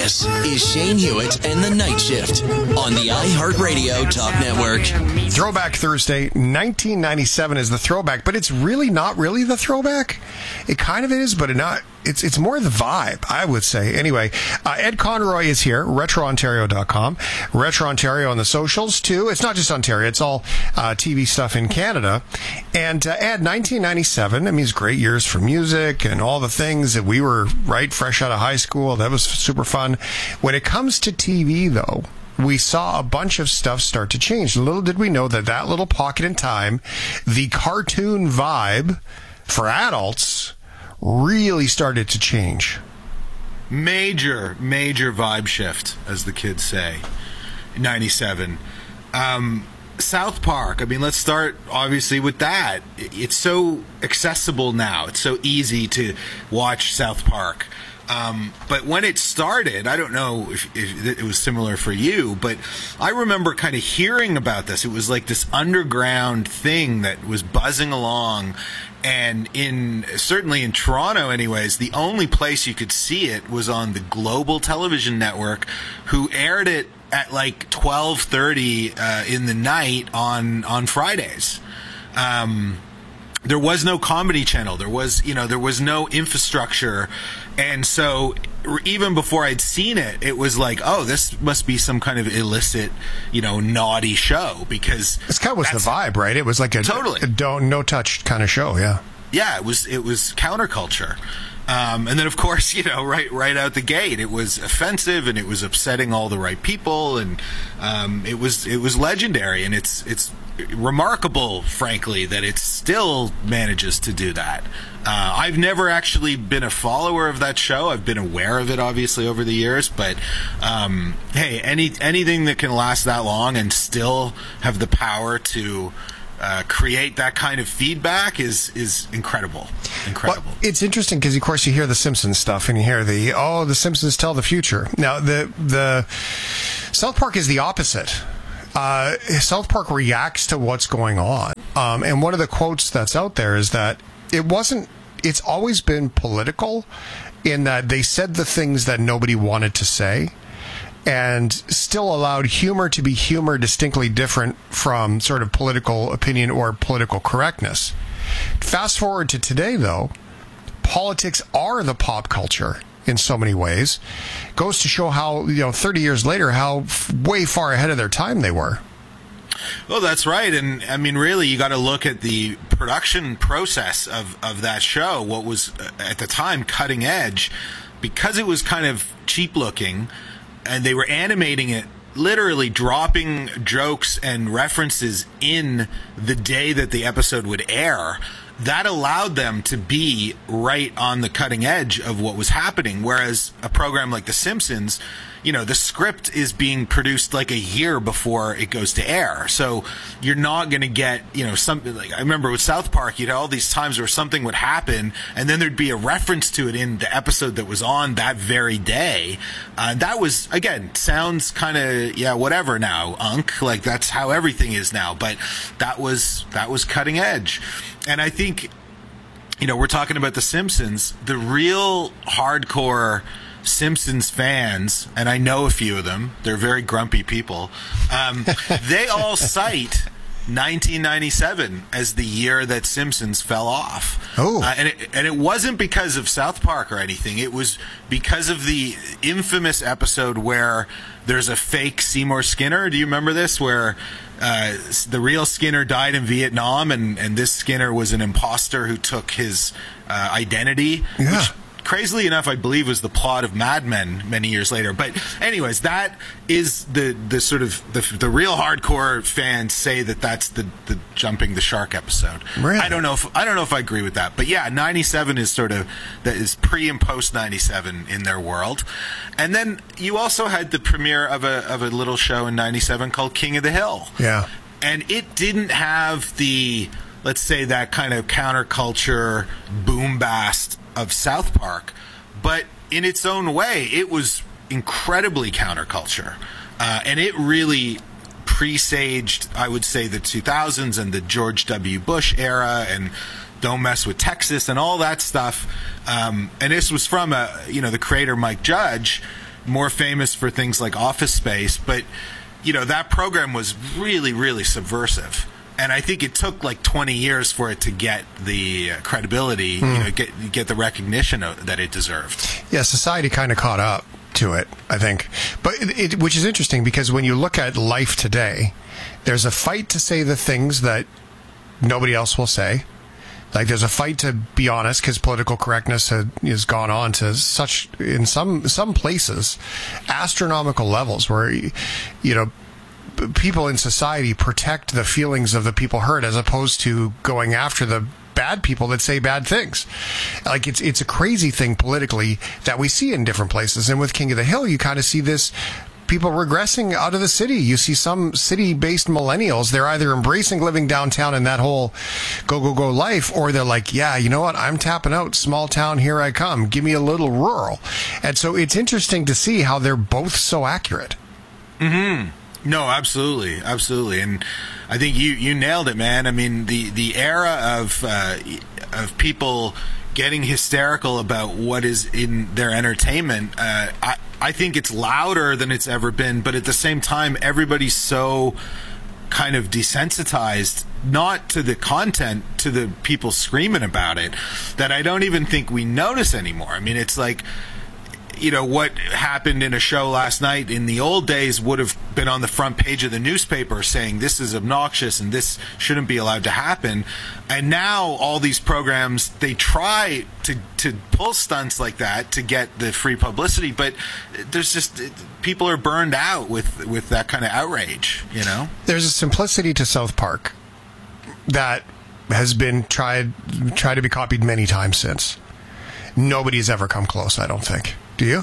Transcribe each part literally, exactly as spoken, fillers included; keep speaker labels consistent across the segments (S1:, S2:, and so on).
S1: This is Shane Hewitt and the Night Shift on the iHeartRadio Talk Network.
S2: Throwback Thursday, nineteen ninety-seven is the throwback, but it's really not really the throwback. It kind of is, but it not. It's it's more the vibe, I would say. Anyway, uh, Ed Conroy is here, retro ontario dot com. Retro Ontario on the socials, too. It's not just Ontario. It's all uh, T V stuff in Canada. And uh, Ed, nineteen ninety-seven, I mean, it's great years for music and all the things that we were, right, fresh out of high school. That was super fun. When it comes to T V, though, we saw a bunch of stuff start to change. Little did we know that that little pocket in time, the cartoon vibe for adults really started to change.
S3: Major, major vibe shift, as the kids say. ninety-seven. Um, South Park, I mean, let's start, obviously, with that. It's so accessible now. It's so easy to watch South Park. Um, but when it started, I don't know if, if it was similar for you, but I remember kind of hearing about this. It was like this underground thing that was buzzing along. And in certainly in Toronto, anyways, the only place you could see it was on the Global Television Network, who aired it at like twelve thirty uh, in the night on on Fridays. Um, there was no Comedy Channel. There was, you know, there was no infrastructure, and so even before I'd seen it, it was like, oh, this must be some kind of illicit, you know, naughty show, because
S2: this kind of was the vibe, right? It was like a
S3: totally
S2: a don't no touch kind of show, yeah.
S3: Yeah, it was it was counterculture. Um, and then, of course, you know, right right out the gate, it was offensive and it was upsetting all the right people, and um, it was it was legendary, and it's it's remarkable, frankly, that it still manages to do that. Uh, I've never actually been a follower of that show. I've been aware of it, obviously, over the years, but um, hey, any anything that can last that long and still have the power to Uh, create that kind of feedback is is incredible. Incredible.
S2: Well, it's interesting because, of course, you hear the Simpsons stuff and you hear the, oh, the Simpsons tell the future. Now, the the South Park is the opposite. Uh, South Park reacts to what's going on. Um, and one of the quotes that's out there is that it wasn't, it's always been political in that they said the things that nobody wanted to say, and still allowed humor to be humor distinctly different from sort of political opinion or political correctness. Fast forward to today, though, politics are the pop culture in so many ways. Goes to show how, you know, thirty years later, how f- way far ahead of their time they were.
S3: Well, that's right. And, I mean, really, you got to look at the production process of, of that show, what was, uh, at the time, cutting edge, because it was kind of cheap-looking. And they were animating it, literally dropping jokes and references in the day that the episode would air. That allowed them to be right on the cutting edge of what was happening. Whereas a program like The Simpsons, you know, the script is being produced like a year before it goes to air. So you're not going to get, you know, something like, I remember with South Park, you'd have all these times where something would happen and then there'd be a reference to it in the episode that was on that very day. Uh, that was, again, sounds kind of, yeah, whatever now, Unc. Like, that's how everything is now. But that was, that was cutting edge. And I think, you know, we're talking about The Simpsons. The real hardcore Simpsons fans, and I know a few of them, they're very grumpy people, um, they all cite nineteen ninety-seven as the year that Simpsons fell off.
S2: Oh.
S3: Uh, and, it, and it wasn't because of South Park or anything. It was because of the infamous episode where there's a fake Seymour Skinner. Do you remember this? Where uh, the real Skinner died in Vietnam, and, and this Skinner was an imposter who took his uh, identity.
S2: Yeah.
S3: Which, crazily enough, I believe was the plot of Mad Men many years later. But anyways, that is the the sort of the, the real hardcore fans say that that's the, the jumping the shark episode.
S2: Really?
S3: I don't know if I don't know if I agree with that. But yeah, ninety-seven is sort of that is pre and post ninety-seven in their world. And then you also had the premiere of a of a little show in ninety-seven called King of the Hill.
S2: Yeah.
S3: And it didn't have the, let's say, that kind of counterculture boom-bast of South Park, but in its own way, it was incredibly counterculture. Uh, and it really presaged, I would say, the two thousands and the George W. Bush era and Don't Mess with Texas and all that stuff. Um, and this was from, a, you know, the creator, Mike Judge. more famous for things like Office Space, but you know, that program was really, really subversive. And I think it took like twenty years for it to get the credibility, mm. you know, get get the recognition that it deserved.
S2: Yeah, society kind of caught up to it, I think. But it, it, which is interesting because when you look at life today, there's a fight to say the things that nobody else will say. Like there's a fight to be honest because political correctness had, has gone on to such, in some some places, astronomical levels where, you know, people in society protect the feelings of the people hurt as opposed to going after the bad people that say bad things. Like it's it's a crazy thing politically that we see in different places. And with King of the Hill, you kind of see this people regressing out of the city. You see some city-based millennials, they're either embracing living downtown in that whole go, go, go life, or they're like, yeah, you know what? I'm tapping out. Small town, here I come. Give me a little rural. And so it's interesting to see how they're both so accurate.
S3: Mm-hmm. No, absolutely, absolutely, and I think you, you nailed it, man. I mean, the, the era of uh, of people getting hysterical about what is in their entertainment, uh, I I think it's louder than it's ever been. But at the same time, everybody's so kind of desensitized, not to the content, to the people screaming about it, that I don't even think we notice anymore. I mean, it's like, you know, what happened in a show last night in the old days would have been on the front page of the newspaper saying this is obnoxious and this shouldn't be allowed to happen. And now all these programs, they try to, to pull stunts like that to get the free publicity, but there's just, people are burned out with, with that kind of outrage, you know?
S2: There's a simplicity to South Park that has been tried, tried to be copied many times since. Nobody's ever come close, I don't think. Do you?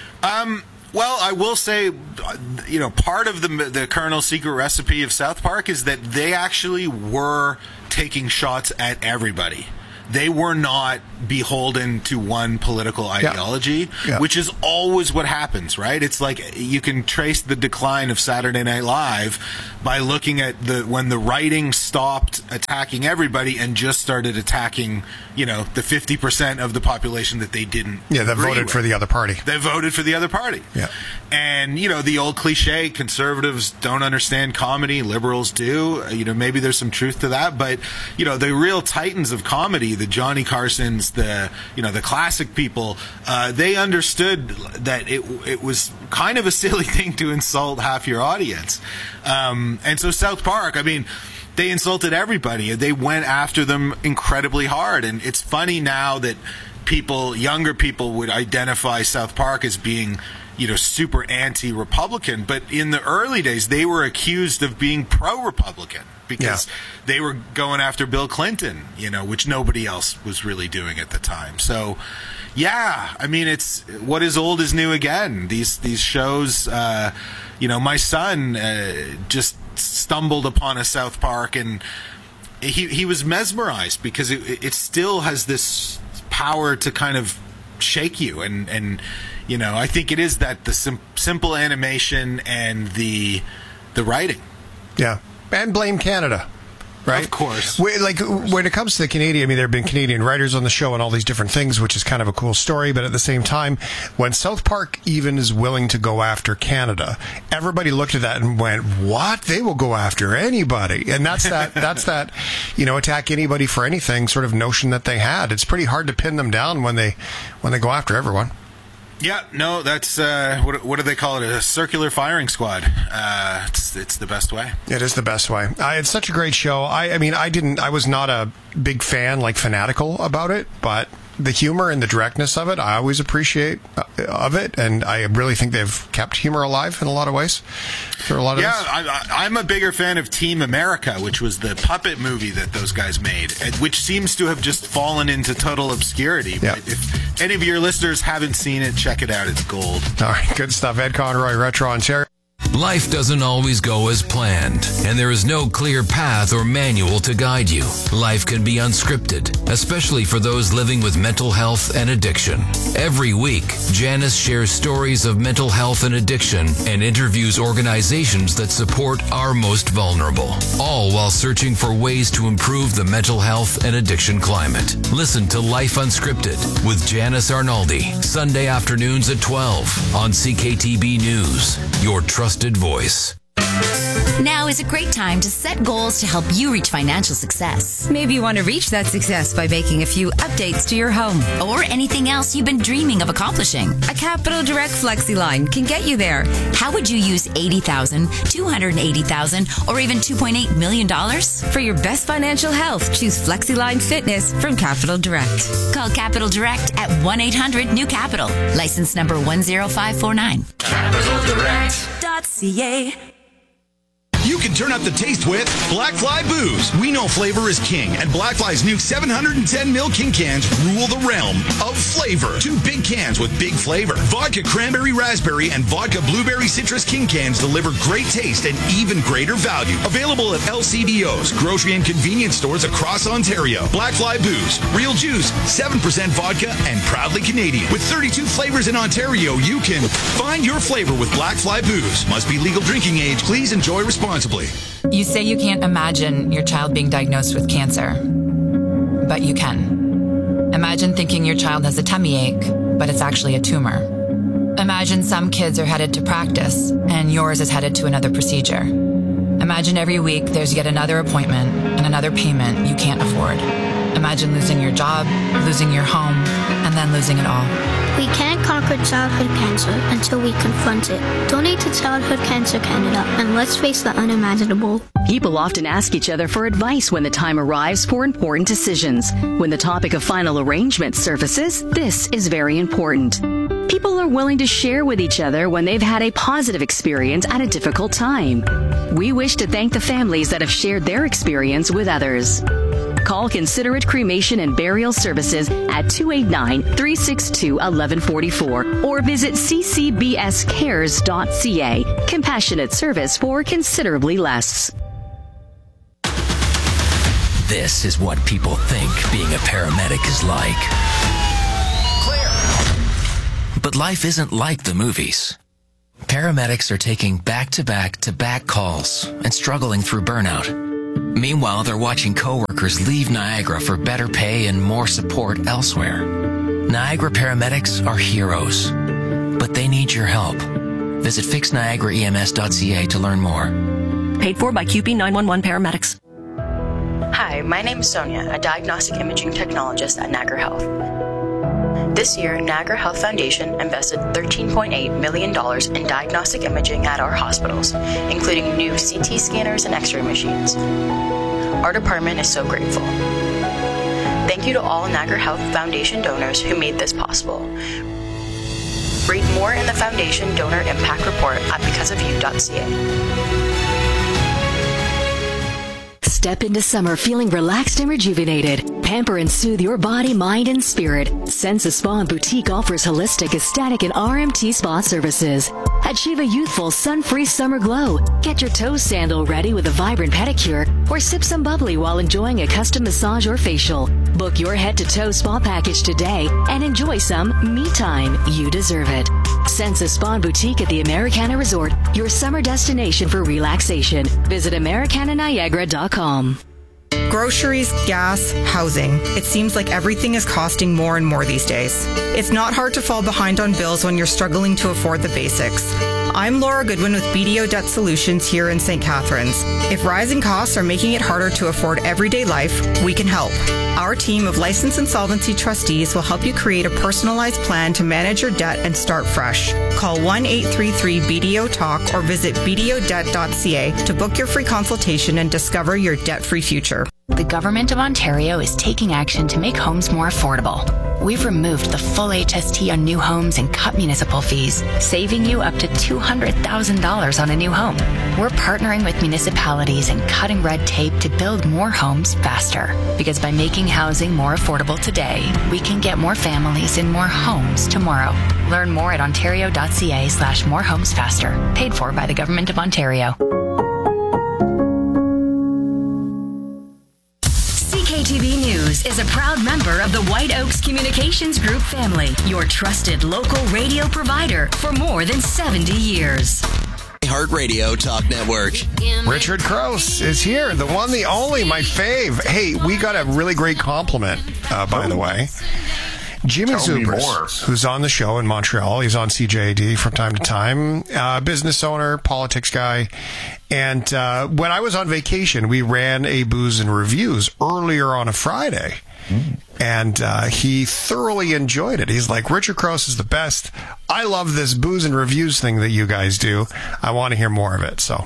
S3: Um, well, I will say, you know, part of the the Colonel's secret recipe of South Park is that they actually were taking shots at everybody. They were not beholden to one political ideology, yeah. Yeah. which is always what happens, right? It's like you can trace the decline of Saturday Night Live by looking at the when the writing stopped attacking everybody and just started attacking, you know, the fifty percent of the population that they didn't
S2: Yeah, that voted
S3: with.
S2: for the other party.
S3: They voted for the other party.
S2: Yeah.
S3: And, you know, the old cliche, conservatives don't understand comedy, liberals do. You know, maybe there's some truth to that, but, you know, the real titans of comedy, the Johnny Carsons, the, you know, the classic people, uh, they understood that it it was kind of a silly thing to insult half your audience. Um, and so South Park, I mean, they insulted everybody. They went after them incredibly hard. And it's funny now that people, younger people, would identify South Park as being, you know, super anti-Republican. But in the early days, they were accused of being pro-Republican because yeah. they were going after Bill Clinton, you know, which nobody else was really doing at the time. So, yeah, I mean, it's what is old is new again. These these shows, uh, you know, my son uh, just stumbled upon a South Park and he he was mesmerized because it, it still has this power to kind of shake you. And, and you know, I think it is that the sim- simple animation and the the writing.
S2: Yeah. And blame Canada, right?
S3: Of course.
S2: We, like, when it comes to the Canadian, I mean, there have been Canadian writers on the show and all these different things, which is kind of a cool story. But at the same time, when South Park even is willing to go after Canada, everybody looked at that and went, what? They will go after anybody. And that's that, that's that, you know, attack anybody for anything sort of notion that they had. It's pretty hard to pin them down when they, when they go after everyone.
S3: Yeah, no, that's, uh, what, what do they call it? A circular firing squad. Uh, it's, it's the best way.
S2: It is the best way. I, it's such a great show. I, I mean, I didn't, I was not a big fan, like fanatical about it, but the humor and the directness of it, I always appreciate uh, of it. And I really think they've kept humor alive in a lot of ways. For a lot of
S3: yeah, I, I'm a bigger fan of Team America, which was the puppet movie that those guys made, and which seems to have just fallen into total obscurity.
S2: Yeah.
S3: But if any of your listeners haven't seen it, check it out. It's gold.
S2: All right, good stuff. Ed Conroy, Retro Ontario.
S4: Life doesn't always go as planned, and there is no clear path or manual to guide you. Life can be unscripted, especially for those living with mental health and addiction. Every week, Janice shares stories of mental health and addiction and interviews organizations that support our most vulnerable, all while searching for ways to improve the mental health and addiction climate. Listen to Life Unscripted with Janice Arnaldi, Sunday afternoons at twelve on C K T B News, your trusted voice.
S5: Now is a great time to set goals to help you reach financial success.
S6: Maybe you want to reach that success by making a few updates to your home.
S5: Or anything else you've been dreaming of accomplishing.
S6: A Capital Direct FlexiLine can get you there.
S5: How would you use eighty thousand dollars, two hundred eighty thousand dollars, or even two point eight million dollars?
S6: For your best financial health, choose FlexiLine Fitness from Capital Direct.
S5: Call Capital Direct at one eight hundred new capital. License number one zero five four nine.
S7: Capital Direct dot C A.
S8: You can turn up the taste with Black Fly Booze. We know flavor is king, and Black Fly's new seven hundred ten milliliter King cans rule the realm of flavor. Two big cans with big flavor. Vodka Cranberry Raspberry and Vodka Blueberry Citrus King cans deliver great taste and even greater value. Available at L C B Os, grocery and convenience stores across Ontario. Black Fly Booze. Real juice, seven percent vodka, and proudly Canadian. With thirty-two flavors in Ontario, you can find your flavor with Black Fly Booze. Must be legal drinking age. Please enjoy responsibly.
S9: You say you can't imagine your child being diagnosed with cancer, but you can. Imagine thinking your child has a tummy ache, but it's actually a tumor. Imagine some kids are headed to practice, and yours is headed to another procedure. Imagine every week there's yet another appointment and another payment you can't afford. Imagine losing your job, losing your home, and then losing it all.
S10: We can't conquer childhood cancer until we confront it. Donate to Childhood Cancer Canada and let's face the unimaginable.
S11: People often ask each other for advice when the time arrives for important decisions. When the topic of final arrangement surfaces, this is very important. People are willing to share with each other when they've had a positive experience at a difficult time. We wish to thank the families that have shared their experience with others. Call Considerate Cremation and Burial Services at two eight nine, three six two, one one four four or visit c c b s cares dot c a. Compassionate service for considerably less.
S1: This is what people think being a paramedic is like. Clear. But life isn't like the movies. Paramedics are taking back-to-back-to-back calls and struggling through burnout. Meanwhile, they're watching coworkers leave Niagara for better pay and more support elsewhere. Niagara paramedics are heroes, but they need your help. Visit fix niagara e m s dot c a to learn more.
S11: Paid for by Q P nine one one Paramedics.
S12: Hi, my name is Sonia, a diagnostic imaging technologist at Niagara Health. This year, Niagara Health Foundation invested thirteen point eight million dollars in diagnostic imaging at our hospitals, including new C T scanners and X-ray machines. Our department is so grateful. Thank you to all Niagara Health Foundation donors who made this possible. Read more in the Foundation Donor Impact Report at because of you dot c a.
S11: Step into summer feeling relaxed and rejuvenated. Pamper and soothe your body, mind, and spirit. Sensa Spa and Boutique offers holistic, aesthetic, and R M T spa services. Achieve a youthful, sun-free summer glow. Get your toe sandal ready with a vibrant pedicure, or sip some bubbly while enjoying a custom massage or facial. Book your head-to-toe spa package today and enjoy some me time. You deserve it. Sensa Spa and Boutique at the Americana Resort, your summer destination for relaxation. Visit americana niagara dot com.
S13: Groceries, gas, housing. It seems like everything is costing more and more these days. It's not hard to fall behind on bills when you're struggling to afford the basics. I'm Laura Goodwin with B D O Debt Solutions here in Saint Catharines. If rising costs are making it harder to afford everyday life, we can help. Our team of licensed insolvency trustees will help you create a personalized plan to manage your debt and start fresh. Call one eight three three B D O talk or visit b d o debt dot c a to book your free consultation and discover your debt-free future.
S5: The Government of Ontario is taking action to make homes more affordable.
S12: We've removed the full H S T on new homes and cut municipal fees, saving you up to two hundred thousand dollars on a new home. We're partnering with municipalities and cutting red tape to build more homes faster. Because by making housing more affordable today, we can get more families in more homes tomorrow. Learn more at ontario.ca slash more homes faster. Paid for by the Government of Ontario.
S14: C K T V News is a proud member of the White Oaks Communications Group family, your trusted local radio provider for more than seventy years.
S15: Heart Radio Talk Network.
S2: Richard Crouse is here, the one, the only, my fave. Hey, we got a really great compliment, uh, by oh. the way. Jimmy Zubers, who's on the show in Montreal. He's on C J A D from time to time. Uh, business owner, politics guy. And uh, when I was on vacation, we ran a Booze and Reviews earlier on a Friday. Mm. And uh, he thoroughly enjoyed it. He's like, Richard Crouse is the best. I love this Booze and Reviews thing that you guys do. I want to hear more of it. So,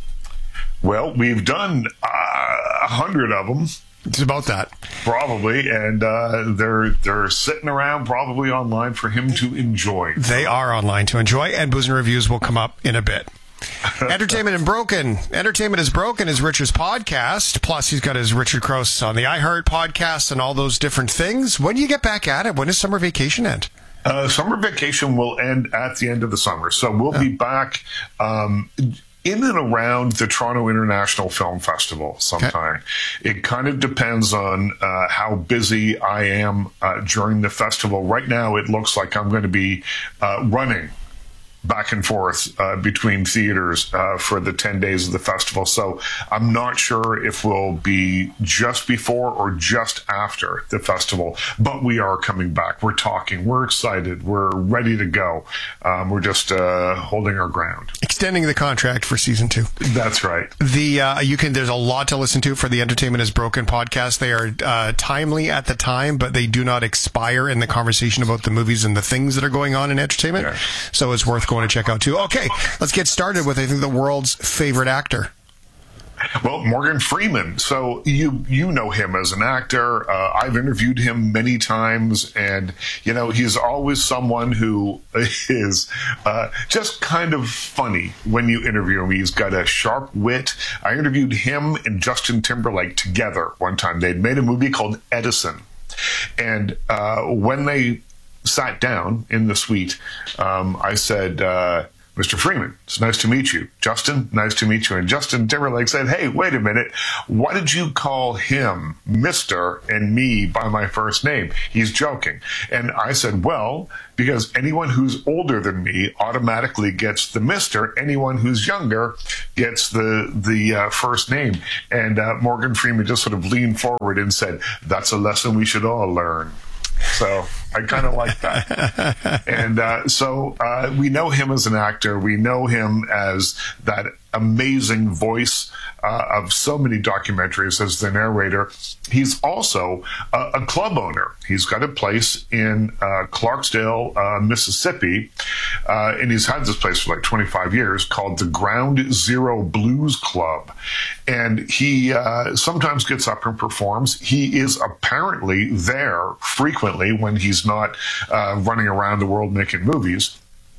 S16: well, we've done uh, a hundred of them.
S2: It's about that,
S16: probably, and uh, they're they're sitting around probably online for him to enjoy.
S2: They are online to enjoy, and Booze and Reviews will come up in a bit. Entertainment and Broken. Entertainment is Broken is Richard's podcast. Plus, he's got his Richard Crouse on the iHeart podcast and all those different things. When do you get back at it? When does summer vacation end?
S16: Uh, summer vacation will end at the end of the summer, so we'll oh. be back um, in and around the Toronto International Film Festival sometime. Okay. It kind of depends on uh, how busy I am uh, during the festival. Right now, it looks like I'm going to be uh, running back and forth uh, between theaters uh, for the ten days of the festival. So I'm not sure if we'll be just before or just after the festival, but we are coming back. We're talking. We're excited. We're ready to go. Um, we're just uh, holding our ground.
S2: Extending the contract for season two.
S16: That's right.
S2: The uh, you can. There's a lot to listen to for the Entertainment is Broken podcast. They are uh, timely at the time, but they do not expire in the conversation about the movies and the things that are going on in entertainment. Yeah. So it's worth going to check out too. Okay, let's get started with, I think, the world's favorite actor.
S16: Well, Morgan Freeman. So you you know him as an actor. Uh, I've interviewed him many times, and you know he's always someone who is uh, just kind of funny when you interview him. He's got a sharp wit. I interviewed him and Justin Timberlake together one time. They'd made a movie called Edison, and uh, when they sat down in the suite, um, I said, uh, Mister Freeman, it's nice to meet you. Justin, nice to meet you. And Justin Timberlake said, hey, wait a minute. Why did you call him Mister and me by my first name? He's joking. And I said, well, because anyone who's older than me automatically gets the Mister. Anyone who's younger gets the the uh, first name. And uh, Morgan Freeman just sort of leaned forward and said, that's a lesson we should all learn. So I kind of like that. And uh, so uh, we know him as an actor. We know him as that amazing voice uh, of so many documentaries as the narrator. He's also uh, a club owner. He's got a place in uh, Clarksdale, uh, Mississippi, uh, and he's had this place for like twenty-five years called the Ground Zero Blues Club. And he uh, sometimes gets up and performs. He is apparently there frequently when he's not uh, running around the world making movies.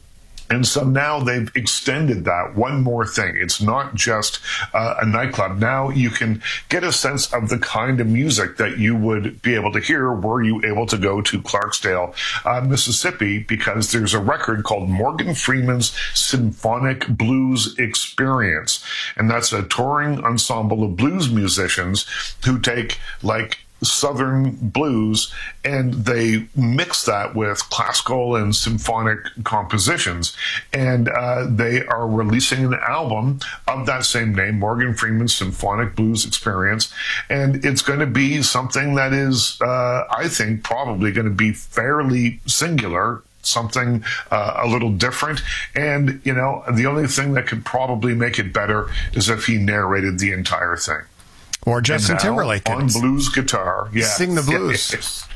S16: And so now they've extended that one more thing. It's not just uh, a nightclub. Now you can get a sense of the kind of music that you would be able to hear were you able to go to Clarksdale, uh, Mississippi, because there's a record called Morgan Freeman's Symphonic Blues Experience. And that's a touring ensemble of blues musicians who take like Southern blues, and they mix that with classical and symphonic compositions. And uh, they are releasing an album of that same name, Morgan Freeman's Symphonic Blues Experience. And it's going to be something that is, uh, I think, probably going to be fairly singular, something uh, a little different. And, you know, the only thing that could probably make it better is if he narrated the entire thing.
S2: Or Justin Timberlake
S16: on blues guitar, yeah,
S2: sing the blues.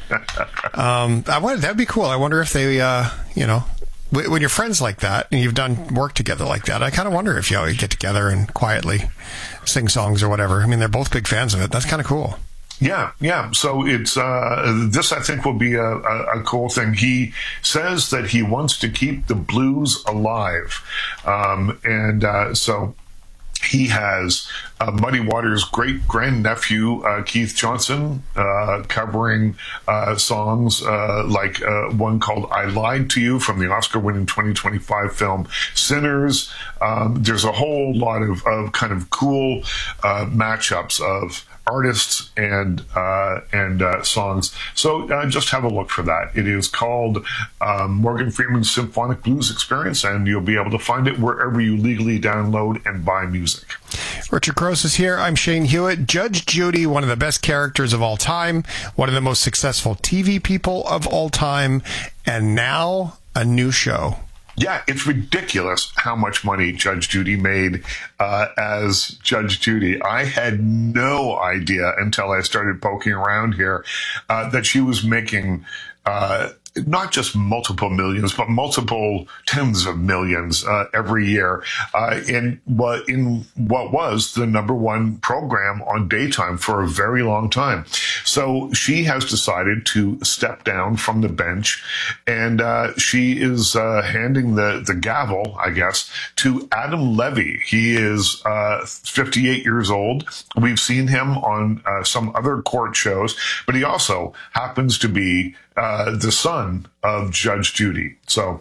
S2: um, I wonder that'd be cool. I wonder if they, uh, you know, w- when you're friends like that and you've done work together like that, I kind of wonder if you know, you get together and quietly sing songs or whatever. I mean, they're both big fans of it. That's kind of cool.
S16: Yeah, yeah. So it's uh, this, I think, will be a, a, a cool thing. He says that he wants to keep the blues alive, um, and uh, so he has uh, Muddy Waters' great grandnephew uh, Keith Johnson uh, covering uh, songs uh, like uh, one called "I Lied to You" from the Oscar-winning twenty twenty-five film Sinners. Um, there's a whole lot of, of kind of cool uh, matchups of artists and uh, and uh, songs. So uh, just have a look for that. It is called um, Morgan Freeman's Symphonic Blues Experience, and you'll be able to find it wherever you legally download and buy music.
S2: Richard Gross is here. I'm Shane Hewitt. Judge Judy, one of the best characters of all time, one of the most successful T V people of all time, and now a new show.
S16: Yeah, it's ridiculous how much money Judge Judy made uh, as Judge Judy. I had no idea until I started poking around here uh, that she was making uh, not just multiple millions, but multiple tens of millions uh, every year uh, in what in what was the number one program on daytime for a very long time. So she has decided to step down from the bench, and uh, she is uh, handing the the gavel, I guess, to Adam Levy. He is uh, fifty-eight years old. We've seen him on uh, some other court shows, but he also happens to be uh, the son of Judge Judy. So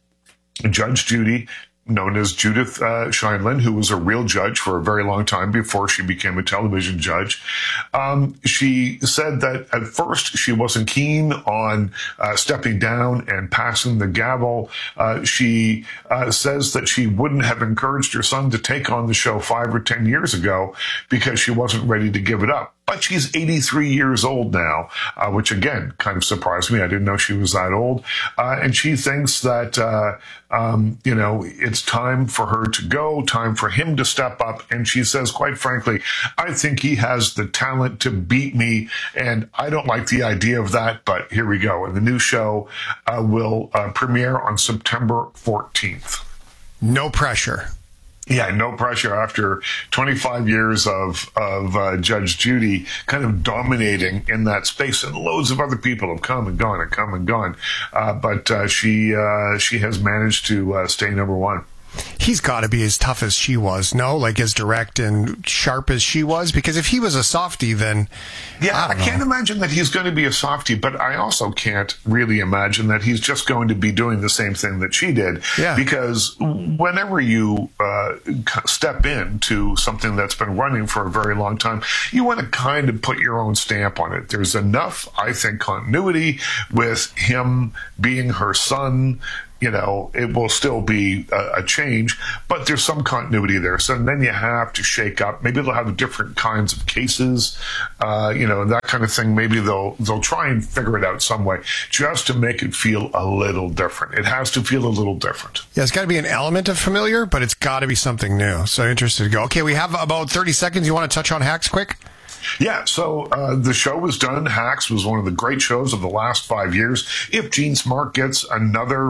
S16: Judge Judy, known as Judith uh, Sheindlin, who was a real judge for a very long time before she became a television judge. Um, she said that at first she wasn't keen on uh, stepping down and passing the gavel. Uh, she uh, says that she wouldn't have encouraged her son to take on the show five or ten years ago because she wasn't ready to give it up. But she's eighty-three years old now, uh, which again kind of surprised me. I didn't know she was that old. Uh, and she thinks that, uh, um, you know, it's time for her to go, time for him to step up. And she says, quite frankly, I think he has the talent to beat me. And I don't like the idea of that, but here we go. And the new show uh, will uh, premiere on September fourteenth.
S2: No pressure.
S16: Yeah, no pressure after twenty-five years of of uh, Judge Judy kind of dominating in that space, and loads of other people have come and gone and come and gone, uh, but uh, she uh, she has managed to uh, stay number one.
S2: He's got to be as tough as she was, no? Like as direct and sharp as she was? Because if he was a softie, then
S16: yeah,
S2: I,
S16: I can't imagine that he's going to be a softie, but I also can't really imagine that he's just going to be doing the same thing that she did.
S2: Yeah.
S16: Because whenever you uh, step into something that's been running for a very long time, you want to kind of put your own stamp on it. There's enough, I think, continuity with him being her son. You know, it will still be a, a change, but there's some continuity there. So then you have to shake up. Maybe they'll have different kinds of cases, uh, you know, that kind of thing. Maybe they'll they'll try and figure it out some way just to make it feel a little different. It has to feel a little different.
S2: Yeah, it's got to be an element of familiar, but it's got to be something new. So interested to go. Okay, we have about thirty seconds. You want to touch on Hacks quick?
S16: Yeah, so uh, the show was done. Hacks was one of the great shows of the last five years. If Jean Smart gets another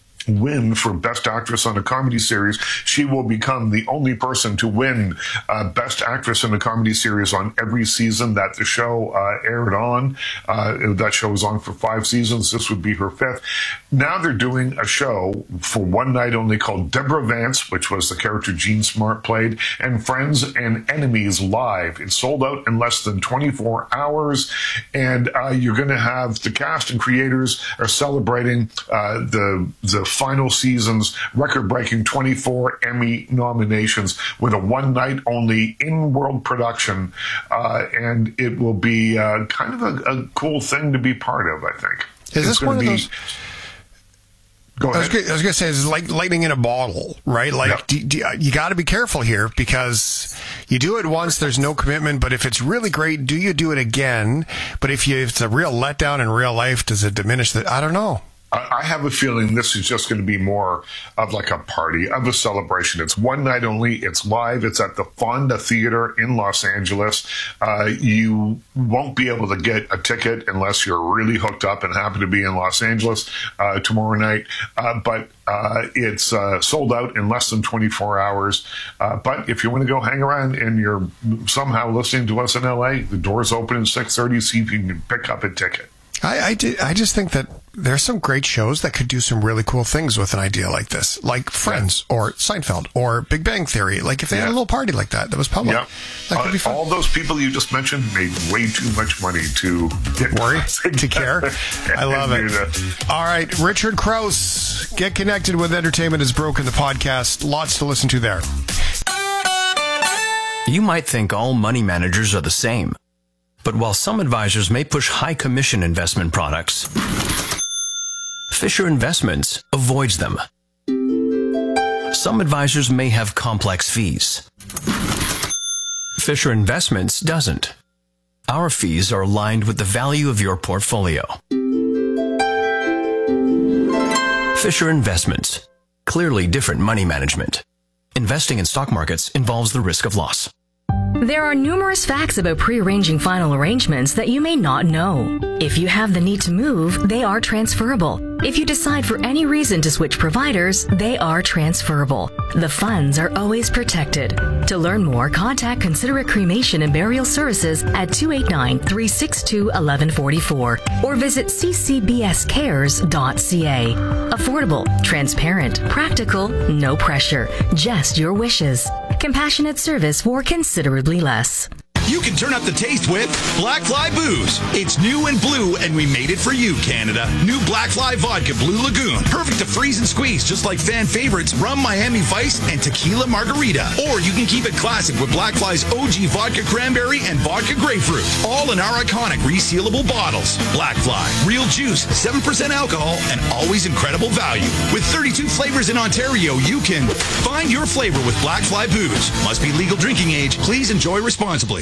S16: win for Best Actress on a Comedy Series, she will become the only person to win uh, Best Actress in a Comedy Series on every season that the show uh, aired on. Uh, that show was on for five seasons. This would be her fifth. Now they're doing a show for one night only called Deborah Vance, which was the character Jean Smart played, and Friends and Enemies Live. It's sold out in less than twenty-four hours, and uh, you're going to have the cast and creators are celebrating uh, the the final season's record-breaking twenty-four Emmy nominations with a one-night-only in-world production, uh, and it will be uh, kind of a, a cool thing to be part of, I think.
S2: Is this one of
S16: be,
S2: those...
S16: Go ahead.
S2: I was going to say, it's like lightning in a bottle, right? Like,
S16: yep.
S2: do, do, you got to be careful here because you do it once, there's no commitment. But if it's really great, do you do it again? But if, you, if it's a real letdown in real life, does it diminish that? I don't know.
S16: I have a feeling this is just going to be more of like a party, of a celebration. It's one night only. It's live. It's at the Fonda Theater in Los Angeles. Uh, you won't be able to get a ticket unless you're really hooked up and happen to be in Los Angeles uh, tomorrow night. Uh, but uh, it's uh, sold out in less than twenty-four hours. Uh, but if you want to go hang around and you're somehow listening to us in L A, the doors open at six thirty. See if you can pick up a ticket.
S2: I, I, do, I just think that there's some great shows that could do some really cool things with an idea like this, like Friends yeah. or Seinfeld or Big Bang Theory. Like if they yeah. had a little party like that that was public, yeah. that could
S16: uh,
S2: be fun.
S16: All those people you just mentioned made way too much money to get
S2: worry, to care. I love it. That. All right, Richard Crouse, Get Connected with Entertainment is Broken, the podcast. Lots to listen to there.
S17: You might think all money managers are the same. But while some advisors may push high commission investment products, Fisher Investments avoids them. Some advisors may have complex fees. Fisher Investments doesn't. Our fees are aligned with the value of your portfolio. Fisher Investments. Clearly different money management. Investing in stock markets involves the risk of loss.
S14: There are numerous facts about pre-arranging final arrangements that you may not know. If you have the need to move, they are transferable. If you decide for any reason to switch providers, they are transferable. The funds are always protected. To learn more, contact Considerate Cremation and Burial Services at two eight nine, three six two, one one four four or visit c c b s cares dot c a. Affordable, transparent, practical, no pressure, just your wishes. Compassionate service for considerably less.
S8: You can turn up the taste with Black Fly Booze. It's new and blue, and we made it for you, Canada. New Black Fly Vodka Blue Lagoon. Perfect to freeze and squeeze, just like fan favorites Rum Miami Vice and Tequila Margarita. Or you can keep it classic with Black Fly's O G Vodka Cranberry and Vodka Grapefruit. All in our iconic resealable bottles. Black Fly. Real juice, seven percent alcohol, and always incredible value. With thirty-two flavors in Ontario, you can find your flavor with Black Fly Booze. Must be legal drinking age. Please enjoy responsibly.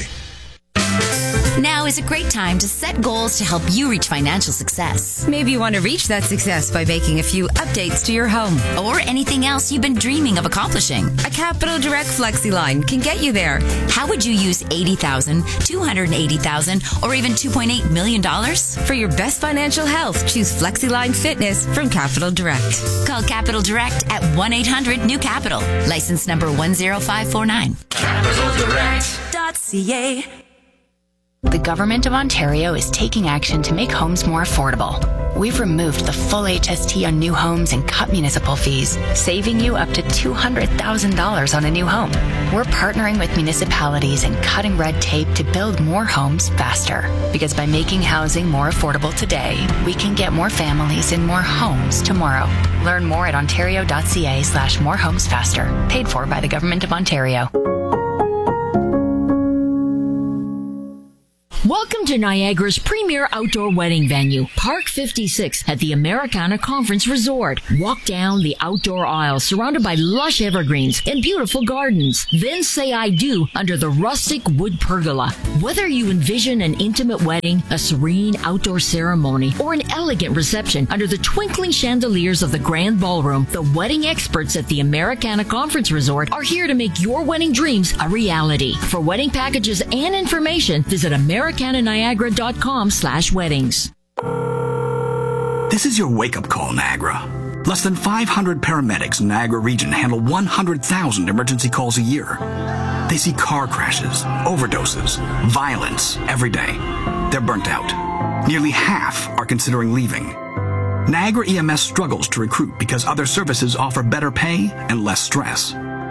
S5: Now is a great time to set goals to help you reach financial success.
S6: Maybe you want to reach that success by making a few updates to your home.
S5: Or anything else you've been dreaming of accomplishing.
S6: A Capital Direct Flexi line can get you there.
S5: How would you use eighty thousand dollars, two hundred eighty thousand dollars, or even two point eight million dollars?
S6: For your best financial health, choose FlexiLine Fitness from Capital Direct.
S5: Call Capital Direct at one eight hundred new capital. License number one zero five four nine.
S7: capital direct dot c a.
S12: The Government of Ontario is taking action to make homes more affordable. We've removed the full H S T on new homes and cut municipal fees, saving you up to two hundred thousand dollars on a new home. We're partnering with municipalities and cutting red tape to build more homes faster. Because by making housing more affordable today, we can get more families in more homes tomorrow. Learn more at ontario.ca slash more homes faster. Paid for by the Government of Ontario.
S18: Welcome to Niagara's premier outdoor wedding venue, Park fifty-six at the Americana Conference Resort. Walk down the outdoor aisle surrounded by lush evergreens and beautiful gardens. Then say I do under the rustic wood pergola. Whether you envision an intimate wedding, a serene outdoor ceremony, or an elegant reception under the twinkling chandeliers of the grand ballroom, the wedding experts at the Americana Conference Resort are here to make your wedding dreams a reality. For wedding packages and information, visit Americana Niagara.com slash weddings.
S19: This is your wake-up call, Niagara. Less than five hundred paramedics in Niagara region handle one hundred thousand emergency calls a year. They see car crashes, overdoses, violence every day. They're burnt out. Nearly half are considering leaving. Niagara E M S struggles to recruit because other services offer better pay and less stress.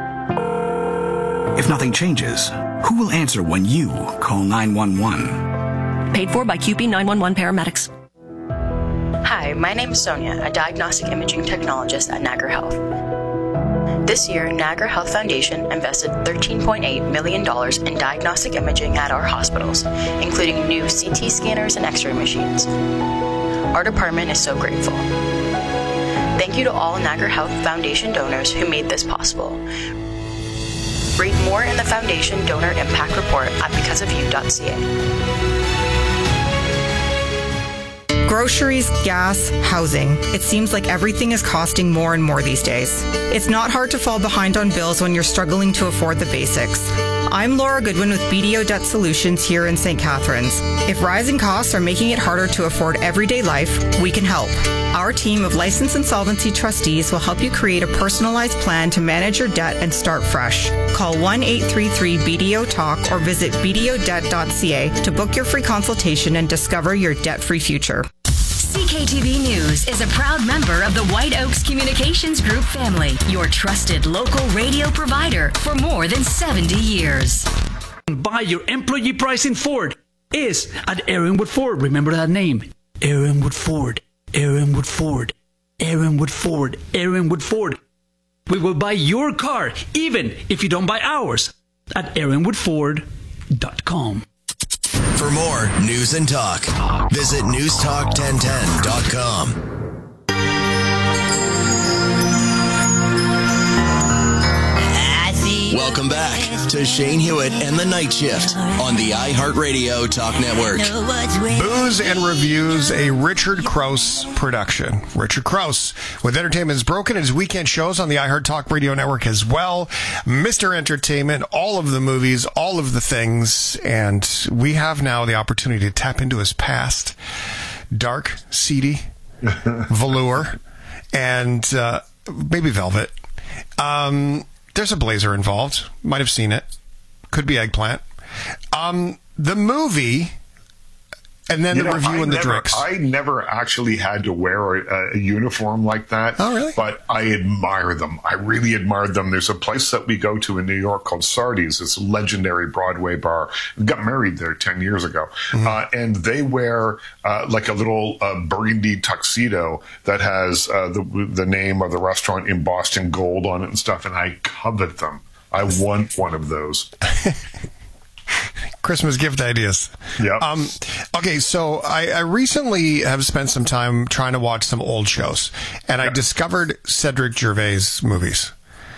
S19: If nothing changes, who will answer when you call nine one one?
S20: Paid for by Q P nine one one Paramedics.
S12: Hi, my name is Sonia, a diagnostic imaging technologist at Niagara Health. This year, Niagara Health Foundation invested thirteen point eight million dollars in diagnostic imaging at our hospitals, including new C T scanners and X-ray machines. Our department is so grateful. Thank you to all Niagara Health Foundation donors who made this possible. Read more in the Foundation Donor Impact Report at because of you dot c a.
S13: Groceries, gas, housing. It seems like everything is costing more and more these days. It's not hard to fall behind on bills when you're struggling to afford the basics. I'm Laura Goodwin with B D O Debt Solutions here in Saint Catharines. If rising costs are making it harder to afford everyday life, we can help. Our team of licensed insolvency trustees will help you create a personalized plan to manage your debt and start fresh. Call one eight three three B D O talk or visit b d o debt dot c a to book your free consultation and discover your debt-free future.
S18: C K T V News is a proud member of the White Oaks Communications Group family, your trusted local radio provider for more than seventy years.
S21: Buy your employee pricing Ford is at Aaronwood Ford. Remember that name. Aaronwood Ford. Aaronwood Ford. Aaronwood Ford. Aaronwood Ford. We will buy your car, even if you don't buy ours, at aaronwood ford dot com.
S15: For more news and talk, visit news talk ten ten dot com. Welcome back to Shane Hewitt and the Night Shift on the iHeartRadio Talk Network.
S2: Booze and Reviews, a Richard Krause production. Richard Krause with Entertainment is Broken, his weekend shows on the iHeart Talk Radio Network as well. Mister Entertainment, all of the movies, all of the things, and we have now the opportunity to tap into his past. Dark, seedy, velour, and uh, maybe velvet. Um... There's a blazer involved. Might have seen it. Could be eggplant. Um, the movie, and then
S16: you
S2: the
S16: know,
S2: review
S16: I
S2: and the
S16: never,
S2: drinks.
S16: I never actually had to wear a, a uniform like that.
S2: Oh, really?
S16: But I admire them. I really admired them. There's a place that we go to in New York called Sardi's. It's a legendary Broadway bar. We got married there ten years ago. Mm-hmm. Uh, and they wear uh, like a little uh, burgundy tuxedo that has uh, the, the name of the restaurant in Boston gold on it and stuff. And I covet them. I want one of those.
S2: Christmas gift ideas.
S16: Yeah.
S2: Um, okay, so I, I recently have spent some time trying to watch some old shows, and yep. I discovered Cedric Gervais movies.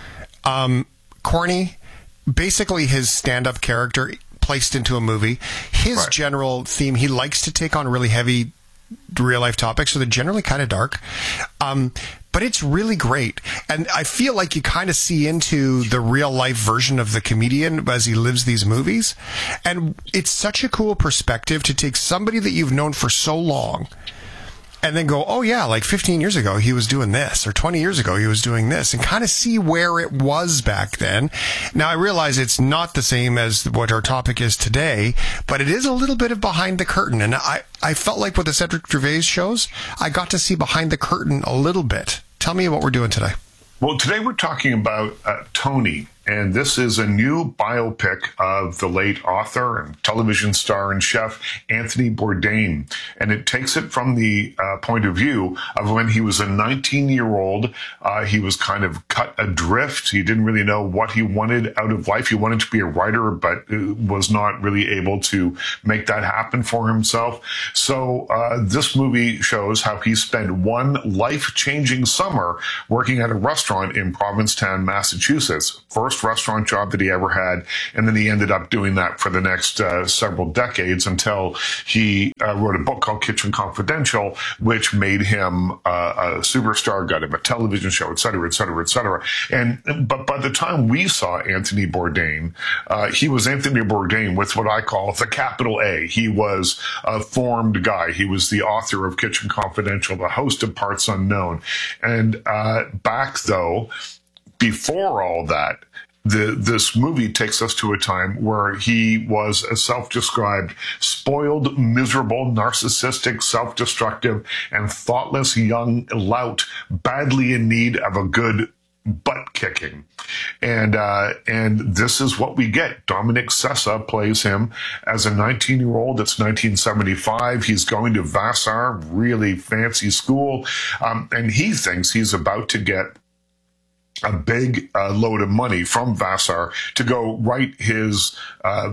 S2: Um, corny, basically his stand-up character placed into a movie. His right. general theme, he likes to take on really heavy real-life topics, so they're generally kind of dark. Um, but it's really great. And I feel like you kind of see into the real-life version of the comedian as he lives these movies. And it's such a cool perspective to take somebody that you've known for so long and then go, oh, yeah, like fifteen years ago, he was doing this, or twenty years ago, he was doing this, and kind of see where it was back then. Now, I realize it's not the same as what our topic is today, but it is a little bit of behind the curtain. And I, I felt like with the Cedric Gervais shows, I got to see behind the curtain a little bit. Tell me what we're doing today.
S16: Well, today we're talking about uh, Tony, and this is a new biopic of the late author and television star and chef Anthony Bourdain. And it takes it from the uh, point of view of when he was a nineteen-year-old. Uh, he was kind of cut adrift. He didn't really know what he wanted out of life. He wanted to be a writer, but was not really able to make that happen for himself. So uh, this movie shows how he spent one life-changing summer working at a restaurant in Provincetown, Massachusetts. First restaurant job that he ever had, and then he ended up doing that for the next uh, several decades until he uh, wrote a book called Kitchen Confidential, which made him uh, a superstar, got him a television show, et cetera, et cetera, et cetera. And but by the time we saw Anthony Bourdain, uh, he was Anthony Bourdain with what I call the capital A. He was a formed guy. He was the author of Kitchen Confidential, the host of Parts Unknown, and uh, back though, before all that, The, this movie takes us to a time where he was a self-described spoiled, miserable, narcissistic, self-destructive, and thoughtless young lout badly in need of a good butt kicking. And uh, and this is what we get. Dominic Sessa plays him as a nineteen-year-old. It's nineteen seventy-five. He's going to Vassar, really fancy school, um, and he thinks he's about to get a big uh, load of money from Vassar to go write his uh,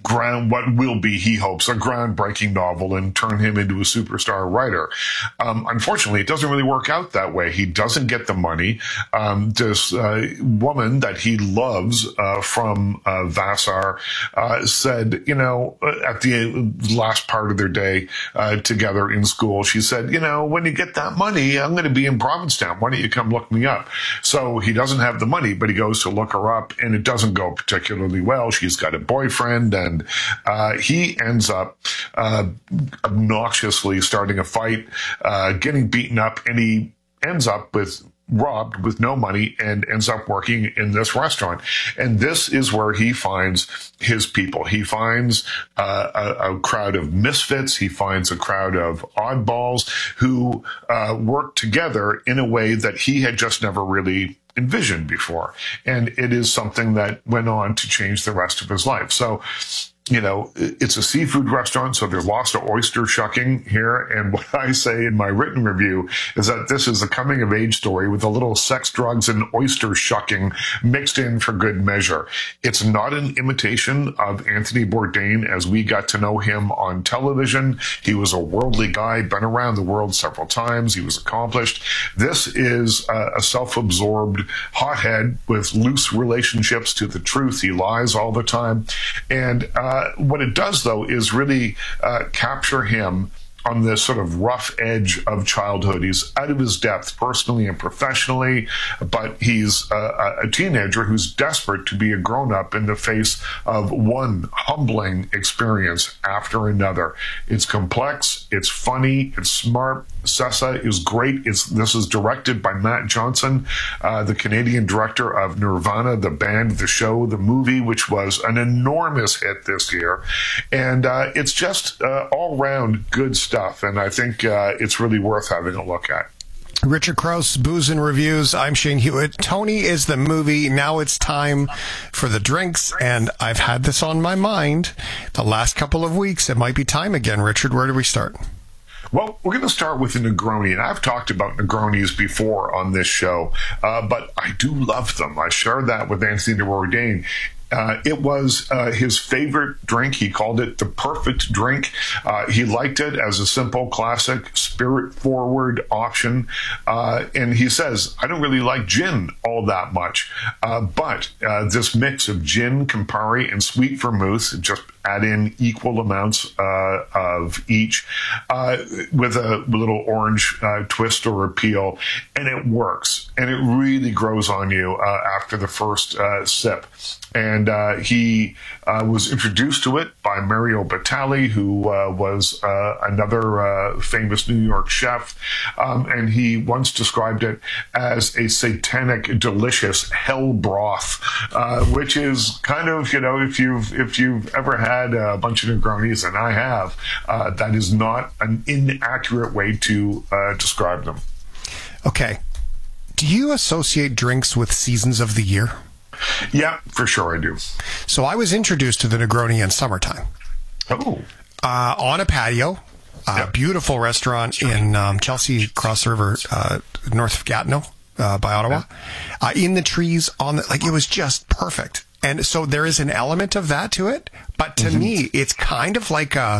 S16: ground, what will be, he hopes, a groundbreaking novel and turn him into a superstar writer. Um, unfortunately, it doesn't really work out that way. He doesn't get the money. Um, this uh, woman that he loves uh, from uh, Vassar uh, said, you know, at the last part of their day uh, together in school, she said, you know, when you get that money, I'm going to be in Provincetown. Why don't you come look me up? So he doesn't have the money, but he goes to look her up, and it doesn't go particularly well. She's got a boyfriend, and uh, he ends up uh, obnoxiously starting a fight, uh, getting beaten up, and he ends up with robbed with no money and ends up working in this restaurant. And this is where he finds his people. He finds uh, a, a crowd of misfits. He finds a crowd of oddballs who uh, work together in a way that he had just never really envisioned before. And it is something that went on to change the rest of his life. So, you know, it's a seafood restaurant, so there's lots of oyster shucking here. And what I say in my written review is that this is a coming-of-age story with a little sex, drugs, and oyster shucking mixed in for good measure. It's not an imitation of Anthony Bourdain as we got to know him on television. He was a worldly guy, been around the world several times. He was accomplished. This is a, a self-absorbed hothead with loose relationships to the truth. He lies all the time. And, uh, Uh, what it does, though, is really uh, capture him on this sort of rough edge of childhood. He's out of his depth personally and professionally, but he's a, a teenager who's desperate to be a grown-up in the face of one humbling experience after another. It's complex, it's funny, it's smart. Sessa is great. It's, this is directed by Matt Johnson, uh, the Canadian director of Nirvana, the band, the show, the movie, which was an enormous hit this year. And uh, it's just uh, all-round good stuff, and I think uh, it's really worth having a look at.
S2: Richard Crouse, Booze and Reviews. I'm Shane Hewitt. Tony is the movie. Now it's time for the drinks, and I've had this on my mind the last couple of weeks. It might be time again. Richard, where do we start?
S16: Well, we're going to start with a Negroni, and I've talked about Negronis before on this show, uh, but I do love them. I shared that with Anthony Bourdain. Uh, it was uh, his favorite drink. He called it the perfect drink. Uh, he liked it as a simple, classic, spirit-forward option. Uh, and he says, I don't really like gin all that much. Uh, but uh, this mix of gin, Campari, and sweet vermouth, just add in equal amounts uh, of each uh, with a little orange uh, twist or a peel, and it works. And it really grows on you uh, after the first uh, sip. And uh, he uh, was introduced to it by Mario Batali, who uh, was uh, another uh, famous New York chef. Um, and he once described it as a satanic, delicious hell broth, uh, which is kind of, you know, if you've, if you've ever had a bunch of Negronis, and I have, uh, that is not an inaccurate way to uh, describe them.
S2: Okay. Do you associate drinks with seasons of the year?
S16: Yeah, for sure I do.
S2: So I was introduced to the Negroni in summertime.
S16: Oh.
S2: Uh, on a patio. A yep. Beautiful restaurant in um, Chelsea, Cross River, uh, north of Gatineau, uh, by Ottawa. Yeah. Uh, in the trees, on the, like, it was just perfect. And so there is an element of that to it. But to mm-hmm. me, it's kind of like a...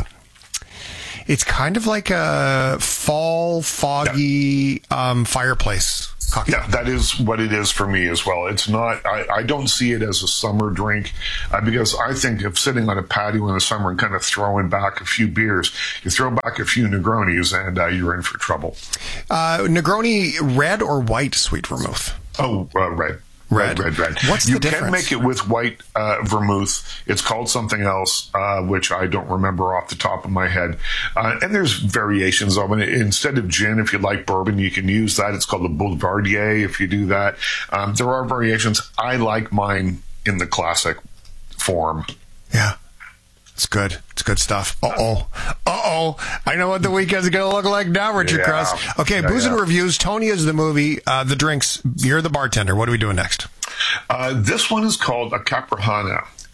S2: It's kind of like a fall, foggy yeah. um, fireplace cocktail.
S16: Yeah, that is what it is for me as well. It's not, I, I don't see it as a summer drink uh, because I think of sitting on a patio in the summer and kind of throwing back a few beers. You throw back a few Negronis and uh, you're in for trouble.
S2: Uh, Negroni, red or white sweet vermouth?
S16: Oh, uh, red.
S2: Red.
S16: red, red, red.
S2: What's
S16: you
S2: the difference?
S16: You can make it with white uh, vermouth. It's called something else, uh, which I don't remember off the top of my head. Uh, and there's variations of it. Instead of gin, if you like bourbon, you can use that. It's called the Boulevardier if you do that. Um, there are variations. I like mine in the classic form.
S2: Yeah. It's good. It's good stuff. Uh-oh. Uh-oh. I know what the weekend's going to look like now, Richard
S16: yeah.
S2: Crouse. Okay,
S16: yeah,
S2: Booze
S16: yeah.
S2: and Reviews. Tony is the movie. Uh, the drinks. You're the bartender. What are we doing next?
S16: Uh, this one is called a Caprihana.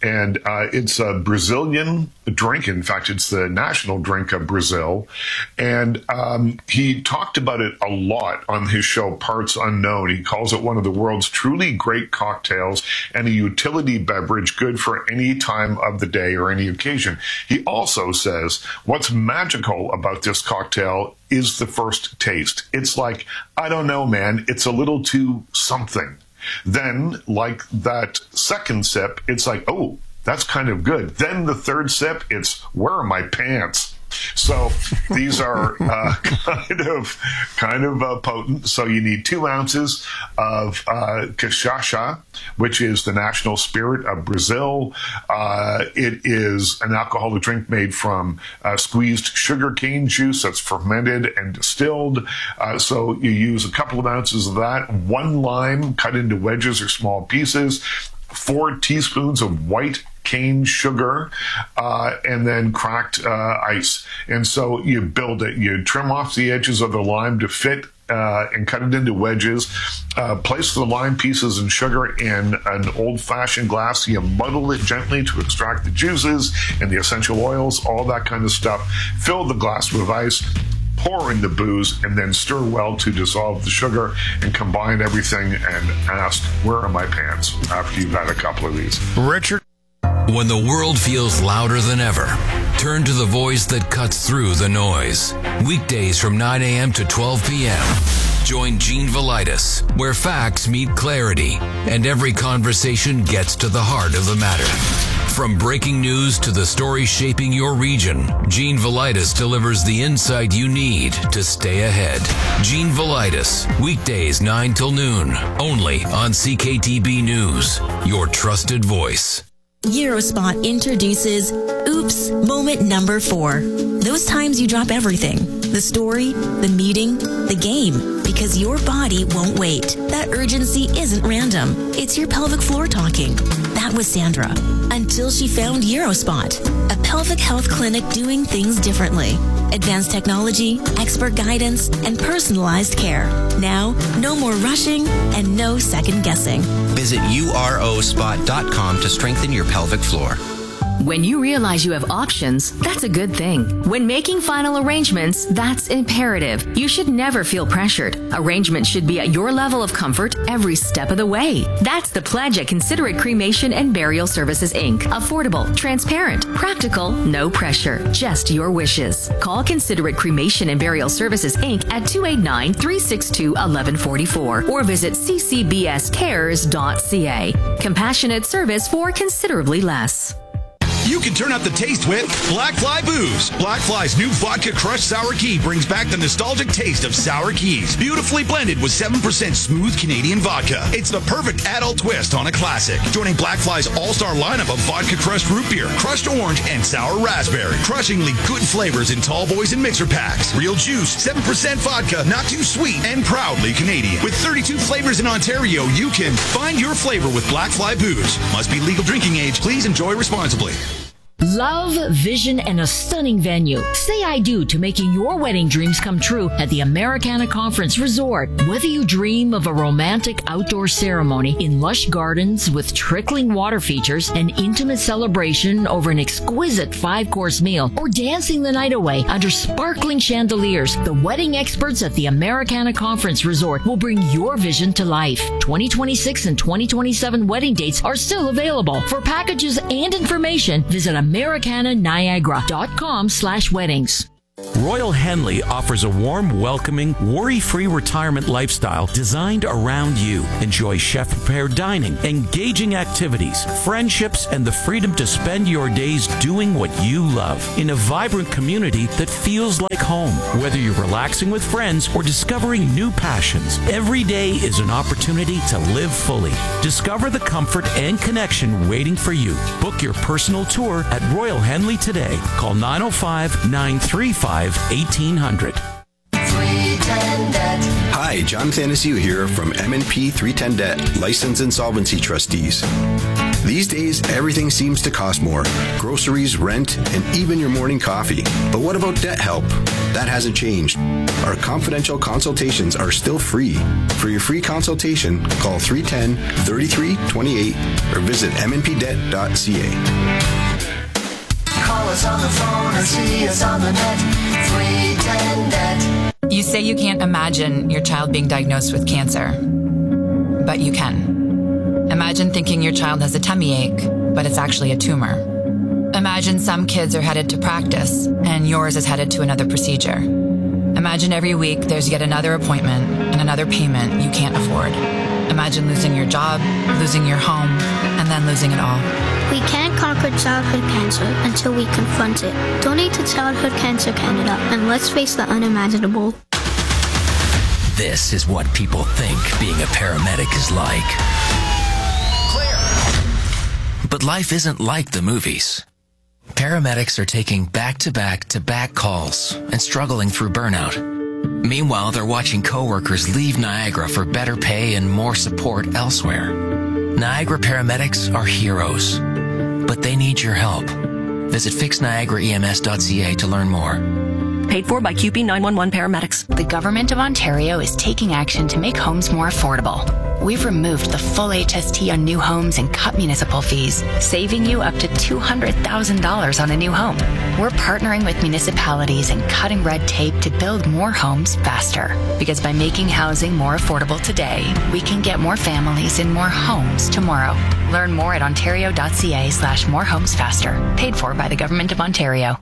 S16: and uh, it's a Brazilian drink. In fact, it's the national drink of Brazil. And um, he talked about it a lot on his show, Parts Unknown. He calls it one of the world's truly great cocktails and a utility beverage good for any time of the day or any occasion. He also says what's magical about this cocktail is the first taste. It's like, I don't know, man, it's a little too something. Then, like that second sip, it's like, oh, that's kind of good. Then the third sip, it's, where are my pants? So these are uh, kind of kind of uh, potent. So you need two ounces of uh, cachaça, which is the national spirit of Brazil. Uh, it is an alcoholic drink made from uh, squeezed sugarcane juice that's fermented and distilled. Uh, so you use a couple of ounces of that, one lime cut into wedges or small pieces, four teaspoons of white cane sugar, uh, and then cracked uh, ice. And so you build it. You trim off the edges of the lime to fit uh, and cut it into wedges. Uh, place the lime pieces and sugar in an old-fashioned glass. You muddle it gently to extract the juices and the essential oils, all that kind of stuff. Fill the glass with ice. Pour in the booze and then stir well to dissolve the sugar and combine everything and ask, where are my pants? After you've had a couple of these.
S2: Richard?
S4: When the world feels louder than ever, turn to the voice that cuts through the noise. Weekdays from nine a.m. to twelve p.m. Join Gene Velitis, where facts meet clarity and every conversation gets to the heart of the matter. From breaking news to the story shaping your region, Gene Velitis delivers the insight you need to stay ahead. Gene Velitis, weekdays nine till noon, only on C K T B News, your trusted voice.
S3: Eurospot introduces Oops Moment Number Four. Those times you drop everything. The story, the meeting, the game, because your body won't wait. That urgency isn't random. It's your pelvic floor talking. That was Sandra. Until she found Eurospot, a pelvic health clinic doing things differently. Advanced technology, expert guidance, and personalized care. Now, no more rushing and no second guessing.
S22: Visit U R O spot dot com to strengthen your pelvic floor.
S14: When you realize you have options, that's a good thing. When making final arrangements, that's imperative. You should never feel pressured. Arrangements should be at your level of comfort every step of the way. That's the pledge at Considerate Cremation and Burial Services, Incorporated. Affordable, transparent, practical, no pressure, just your wishes. Call Considerate Cremation and Burial Services, Incorporated at two eight nine, three six two, one one four four or visit c c b s cares dot c a. Compassionate service for considerably less.
S8: You can turn up the taste with Black Fly Booze. Black Fly's new Vodka Crushed Sour Key brings back the nostalgic taste of sour keys, beautifully blended with seven percent smooth Canadian vodka. It's the perfect adult twist on a classic. Joining Black Fly's all-star lineup of vodka crushed root beer, crushed orange, and sour raspberry. Crushingly good flavors in tall boys and mixer packs. Real juice, seven percent vodka, not too sweet, and proudly Canadian. With thirty-two flavors in Ontario, you can find your flavor with Black Fly Booze. Must be legal drinking age. Please enjoy responsibly.
S18: Love, vision, and a stunning venue. Say I do to making your wedding dreams come true at the Americana Conference Resort. Whether you dream of a romantic outdoor ceremony in lush gardens with trickling water features, an intimate celebration over an exquisite five-course meal, or dancing the night away under sparkling chandeliers, the wedding experts at the Americana Conference Resort will bring your vision to life. twenty twenty-six and twenty twenty-seven wedding dates are still available. For packages and information, visit Americana Niagara dot com slash weddings.
S23: Royal Henley offers a warm, welcoming, worry-free retirement lifestyle designed around you. Enjoy chef-prepared dining, engaging activities, friendships, and the freedom to spend your days doing what you love in a vibrant community that feels like home. Whether you're relaxing with friends or discovering new passions, every day is an opportunity to live fully. Discover the comfort and connection waiting for you. Book your personal tour at Royal Henley today. Call nine oh five, nine three five, eighteen hundred.
S24: Hi, Jonathan Anaziu here from M and P three ten Debt, Licensed Insolvency Trustees.
S1: These days, everything seems to cost more. Groceries, rent, and even your morning coffee. But what about debt help? That hasn't changed. Our confidential consultations are still free. For your free consultation, call three one zero, three three two eight or visit m n p debt dot c a.
S7: Call us on the phone or see us on the net. three ten debt.
S9: You say you can't imagine your child being diagnosed with cancer, but you can. Imagine thinking your child has a tummy ache, but it's actually a tumor. Imagine some kids are headed to practice and yours is headed to another procedure. Imagine every week there's yet another appointment and another payment you can't afford. Imagine losing your job, losing your home, and then losing it all.
S10: We can't conquer childhood cancer until we confront it. Donate to Childhood Cancer Canada and let's face the unimaginable.
S24: This is what people think being a paramedic is like. But life isn't like the movies. Paramedics are taking back-to-back-to-back calls and struggling through burnout. Meanwhile, they're watching coworkers leave Niagara for better pay and more support elsewhere. Niagara paramedics are heroes, but they need your help. Visit fix niagara e m s dot c a to learn more.
S20: Paid for by Q P nine one one Paramedics.
S5: The Government of Ontario is taking action to make homes more affordable. We've removed the full H S T on new homes and cut municipal fees, saving you up to two hundred thousand dollars on a new home. We're partnering with municipalities and cutting red tape to build more homes faster. Because by making housing more affordable today, we can get more families in more homes tomorrow. Learn more at ontario.ca slash more homes faster. Paid for by the Government of Ontario.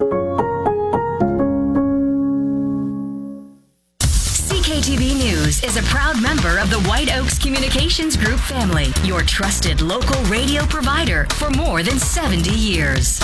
S14: C K T V News is a proud member of the White Oaks Communications Group family, your trusted local radio provider for more than seventy years.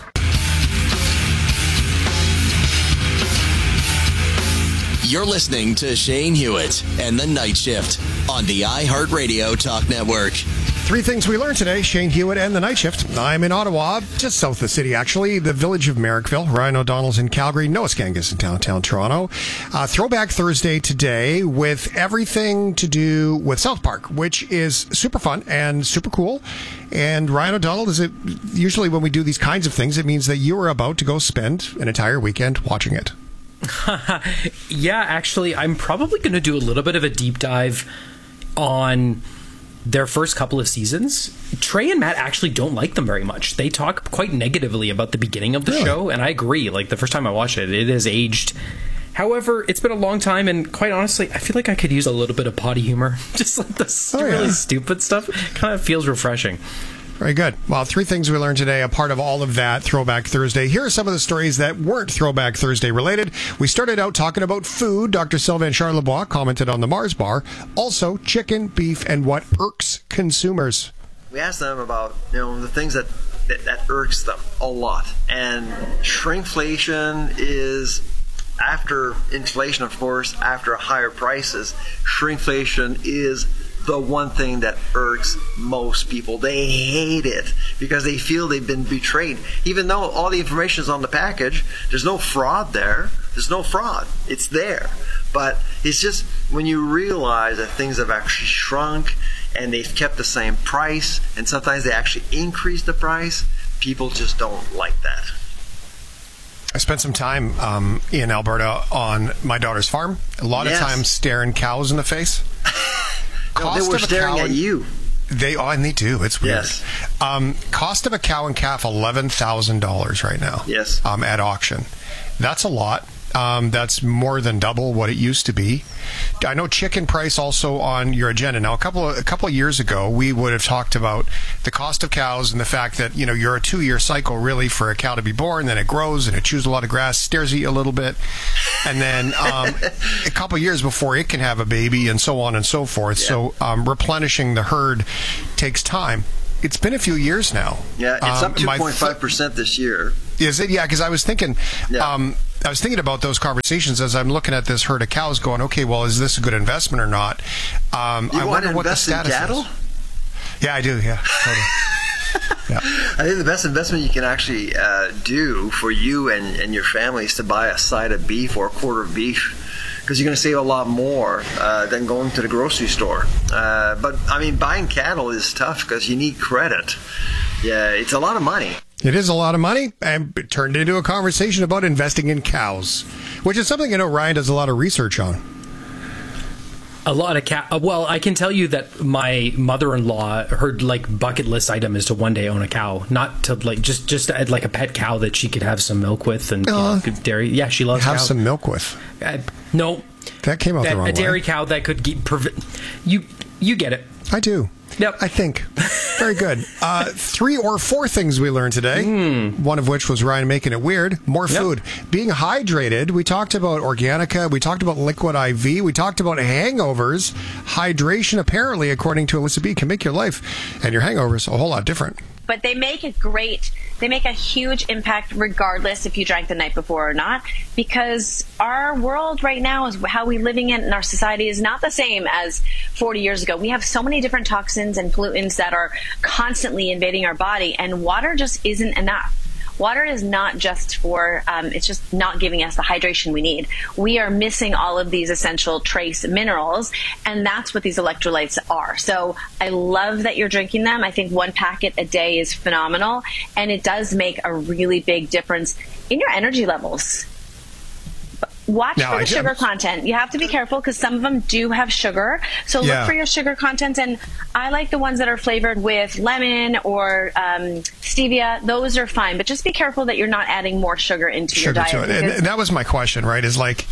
S15: You're listening to Shane Hewitt and the Night Shift on the iHeartRadio Talk Network.
S2: Three things we learned today. Shane Hewitt and the Night Shift. I'm in Ottawa, just south of the city, actually, the village of Merrickville. Ryan O'Donnell's in Calgary. Noah Skangas in downtown Toronto. Uh, Throwback Thursday today with everything to do with South Park, which is super fun and super cool. And Ryan O'Donnell, is it usually when we do these kinds of things, it means that you are about to go spend an entire weekend watching it.
S25: Yeah, actually, I'm probably going to do a little bit of a deep dive on their first couple of seasons. Trey and Matt actually don't like them very much. They talk quite negatively about the beginning of the really? show, and I agree. Like, the first time I watched it, it has aged. However, it's been a long time, and quite honestly, I feel like I could use a little bit of potty humor. Just like the oh, really yeah. stupid stuff. Kind of feels refreshing.
S2: Very good. Well, three things we learned today, a part of all of that Throwback Thursday. Here are some of the stories that weren't Throwback Thursday related. We started out talking about food. Doctor Sylvain Charlebois commented on the Mars bar. Also, chicken, beef, and what irks consumers.
S26: We asked them about, you know, the things that, that, that irks them a lot. And shrinkflation is, after inflation, of course, after higher prices, shrinkflation is the one thing that irks most people. They hate it because they feel they've been betrayed. Even though all the information is on the package, there's no fraud there. There's no fraud. It's there. But it's just when you realize that things have actually shrunk and they've kept the same price, and sometimes they actually increase the price, people just don't like that.
S2: I spent some time um, in Alberta on my daughter's farm. A lot yes. of times staring cows in the face.
S26: No, they were staring at you.
S2: They oh, and they do. It's weird.
S26: Yes.
S2: Um, cost of a cow and calf eleven thousand dollars right now.
S26: Yes.
S2: Um, at auction, that's a lot. Um, that's more than double what it used to be. I know chicken price also on your agenda. Now, a couple of, a couple of years ago, we would have talked about the cost of cows and the fact that, you know, you're a two-year cycle really for a cow to be born, then it grows and it chews a lot of grass, stares at you a little bit, and then um, a couple of years before it can have a baby, and so on and so forth. Yeah. So um, replenishing the herd takes time. It's been a few years now.
S26: Yeah, it's um, up two point five percent this year.
S2: Is it? Yeah, because I was thinking...
S26: Yeah.
S2: Um, I was thinking about those conversations as I'm looking at this herd of cows going, okay, well, is this a good investment or not? Um,
S26: you
S2: I
S26: want
S2: wonder
S26: to
S2: what the
S26: invest in
S2: status
S26: cattle?
S2: is. Yeah, I do, yeah. Totally. Yeah.
S26: I think the best investment you can actually uh, do for you and, and your family is to buy a side of beef or a quarter of beef. because you're going to save a lot more uh, than going to the grocery store. Uh, but I mean, buying cattle is tough because you need credit. Yeah, it's a lot of money.
S2: It is a lot of money, and it turned into a conversation about investing in cows, which is something I know Ryan does a lot of research on.
S25: A lot of cow. Well, I can tell you that my mother-in-law, her like bucket list item is to one day own a cow, not to like just just add like a pet cow that she could have some milk with and uh, you know, good dairy. Yeah, she loves
S2: have
S25: cows.
S2: some milk with.
S25: Uh, no,
S2: that came out
S25: that,
S2: the wrong
S25: way. A dairy
S2: way.
S25: cow that could get prevent. You you get it.
S2: I do.
S25: Yep.
S2: I think. Very good. Uh, three or four things we learned today. Mm. One of which was Ryan making it weird. More yep. food. Being hydrated. We talked about Organica. We talked about Liquid I V. We talked about hangovers. Hydration, apparently, according to Alyssa B., can make your life and your hangovers a whole lot different.
S6: But they make it great. They make a huge impact regardless if you drank the night before or not, because our world right now is how we're living in, and our society is not the same as forty years ago. We have so many different toxins and pollutants that are constantly invading our body, and water just isn't enough. Water is not just for, um, it's just not giving us the hydration we need. We are missing all of these essential trace minerals, and that's what these electrolytes are. So I love that you're drinking them. I think one packet a day is phenomenal, and it does make a really big difference in your energy levels. Watch now, for the I, sugar I'm, content. You have to be careful because some of them do have sugar. So yeah. look for your sugar content. And I like the ones that are flavored with lemon or um, stevia. Those are fine. But just be careful that you're not adding more sugar into
S2: sugar
S6: your diet.
S2: To it. And that was my question, right? Is like,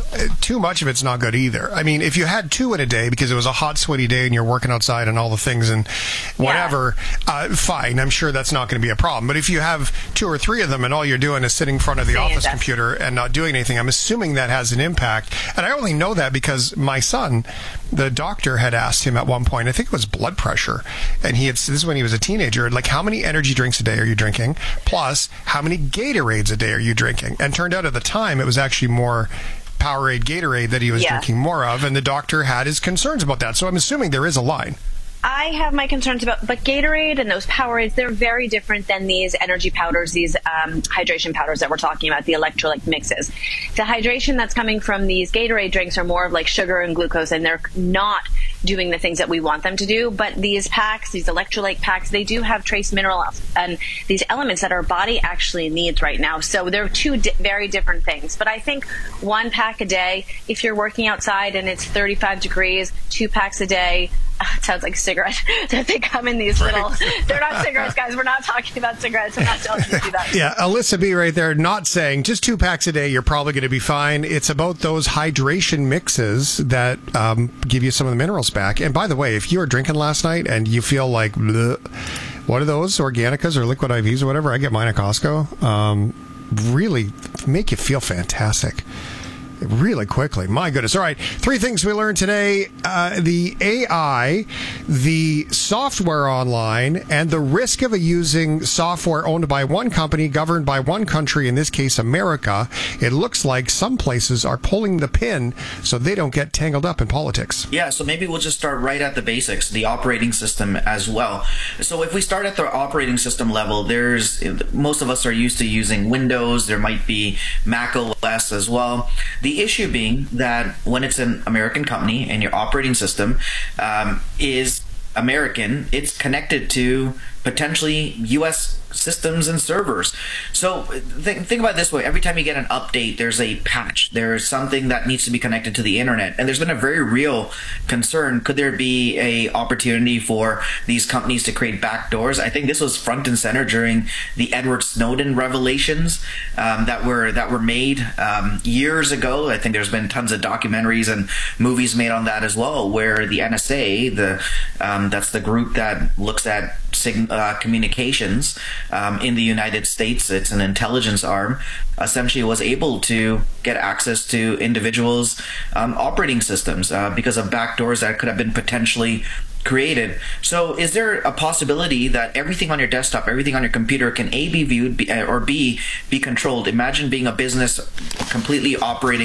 S2: too much of it's not good either. I mean, if you had two in a day because it was a hot, sweaty day and you're working outside and all the things and whatever, yeah. uh, fine. I'm sure that's not going to be a problem. But if you have two or three of them and all you're doing is sitting in front of the office computer and not doing anything, I'm assuming that has an impact. And I only know that because my son, the doctor had asked him at one point, I think it was blood pressure, and he had, this is when he was a teenager, like, how many energy drinks a day are you drinking? Plus, how many Gatorades a day are you drinking? And turned out at the time it was actually more Powerade, Gatorade that he was yeah. drinking more of, and the doctor had his concerns about that. So I'm assuming there is a line.
S6: I have my concerns about, but Gatorade and those Powerades, they're very different than these energy powders, these um, hydration powders that we're talking about, the electrolyte mixes. The hydration that's coming from these Gatorade drinks are more of like sugar and glucose, and they're not doing the things that we want them to do. But these packs, these electrolyte packs, they do have trace minerals and these elements that our body actually needs right now. So they're two di- very different things. But I think one pack a day, if you're working outside and it's thirty-five degrees, two packs a day. It sounds like a cigarette. They come in these little, they're not cigarettes, guys. We're not talking about cigarettes. I'm not telling you to do that.
S2: Yeah, Alyssa B right there, not saying just two packs a day, you're probably going to be fine. It's about those hydration mixes that um, give you some of the minerals back. And by the way, if you were drinking last night and you feel like, bleh, what are those, Organicas or Liquid I Vs or whatever? I get mine at Costco. Um, really make you feel fantastic. Really quickly. My goodness. All right. Three things we learned today. Uh, the A I, the software online, and the risk of using software owned by one company, governed by one country, in this case, America. It looks like some places are pulling the pin so they don't get tangled up in politics.
S11: Yeah, so maybe we'll just start right at the basics, the operating system as well. So if we start at the operating system level, there's most of us are used to using Windows. There might be Mac O S as well. The The issue being that when it's an American company and your operating system um, is American, it's connected to potentially U S systems and servers. So th- think about it this way. Every time you get an update, there's a patch. There's something that needs to be connected to the internet. And there's been a very real concern. Could there be a opportunity for these companies to create backdoors? I think this was front and center during the Edward Snowden revelations um, that were that were made um, years ago. I think there's been tons of documentaries and movies made on that as well, where the N S A, the um, that's the group that looks at sig- uh, communications Um, in the United States, it's an intelligence arm, essentially was able to get access to individuals' um, operating systems uh, because of backdoors that could have been potentially created. So is there a possibility that everything on your desktop, everything on your computer can A, be viewed, B, or B, be controlled? Imagine being a business completely operating